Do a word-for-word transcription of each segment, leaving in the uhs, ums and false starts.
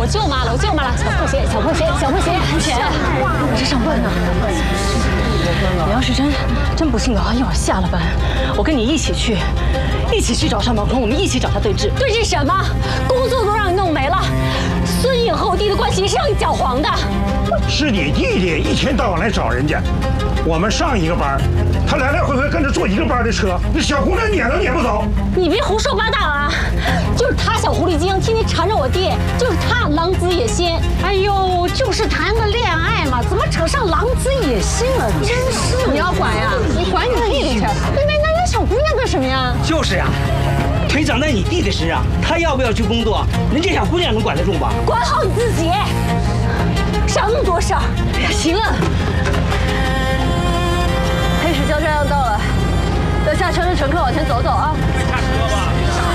舅妈了，我舅妈了，小破鞋，小破鞋，小破鞋，安全。我这上班呢。你要是真真不信的话，一会儿下了班，我跟你一起去，一起去找尚宝坤，我们一起找他对峙。对峙什么？工作都让你弄没了，孙颖和我弟的关系也是让你搅黄的。 是你弟弟一天到晚来找人家，我们上一个班，他来来回回跟着坐一个班的车，那小姑娘撵都撵不走。 你别胡说八道啊！就是他小狐狸精，天天缠着我弟，就是他狼子野心。哎呦，就是谈个恋爱嘛，怎么扯上狼子野心了？真是！你要管呀，你管你弟弟去，你为难人小姑娘干什么呀？ 就是呀，腿长在你弟弟身上，他要不要去工作，人这小姑娘能管得住吗？ 管好你自己，少那么多事儿。哎呀，行了，黑石交站要到了，要下车的乘客往前走走啊。 下车吧。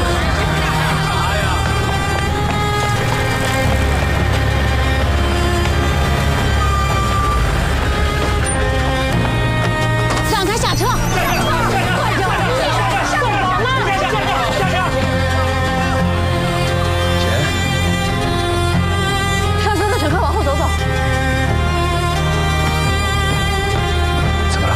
让他下车。快点，上我们。姐，上车的乘客往后走走。 怎么了？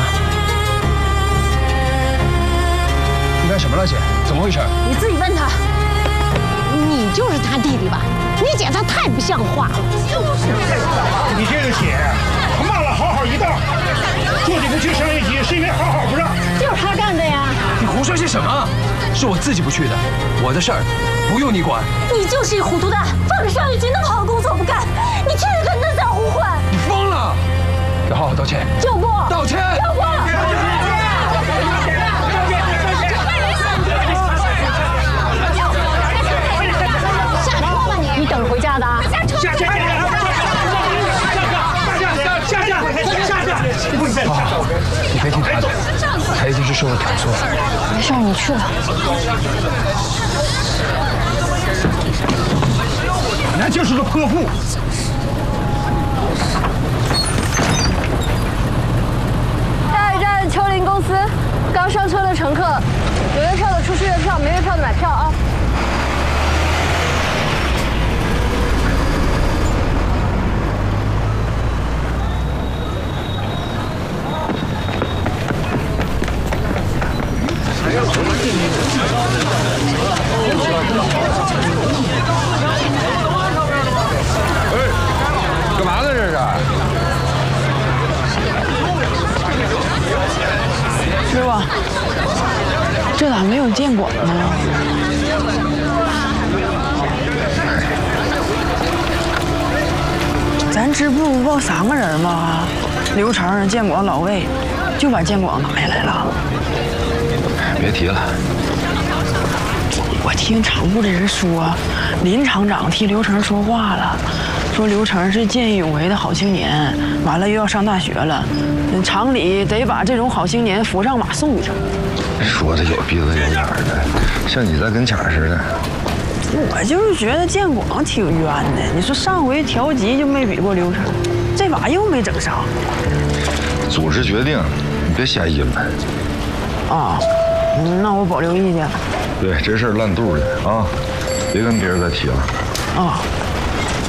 你干什么了，姐？怎么回事？ 你自己问他。你就是他弟弟吧？你姐她太不像话了。就是。 你这个姐，他骂了好好一道，坐你不去商业街是因为好好不让。 就是他干的呀！ 你胡说些什么？是我自己不去的，我的事儿不用你管。 你就是一糊涂蛋，放着商业街那么好的工作不干，你天天跟那在胡混。 你疯了！要好好道歉。 就不道歉。 就不。下车吧你！你等着回家的啊！下车！ 下下下下下下下下！不许再下！ 你别听他的，他一定是受了挑唆。 没事，你去吧。 那就是个泼妇。 下一站秋林公司，刚上车的乘客，有月票的出示月票，没月票的买票啊。 哎，干嘛呢这是？ 师傅，这咋没有监管呢？咱支部不报三个人吗？刘成、监管、老魏，就把监管拿下来了。 别提了。 我听厂部的人说，林厂长替刘成说话了，说刘成是见义勇为的好青年，完了又要上大学了，厂里得把这种好青年扶上马送去。 说的有鼻子有眼的，像你在跟前似的。 我就是觉得建广挺冤的，你说上回调级就没比过刘成，这把又没整上。 组织决定，你别瞎议论。 啊，那我保留意见。 对，这事儿烂肚子啊，别跟别人再提了。 啊。